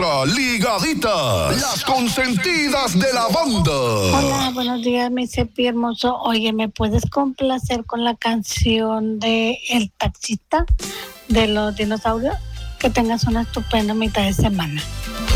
Ligaditas, las consentidas de la banda. Hola, buenos días, mi Cepi hermoso. Oye, ¿me puedes complacer con la canción de El Taxista de los Dinosaurios? Que tengas una estupenda mitad de semana.